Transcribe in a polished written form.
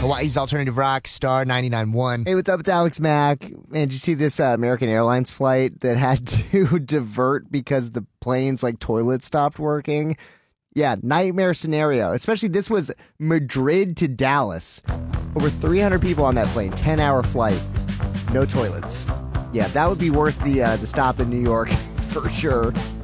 Hawaii's alternative rock, Star 99.1. Hey, what's up? It's Alex Mack. Man, did you see this American Airlines flight that had to divert because the plane's toilet stopped working? Yeah, nightmare scenario. Especially this was Madrid to Dallas. Over 300 people on that plane, 10-hour flight, no toilets. Yeah, that would be worth the stop in New York for sure.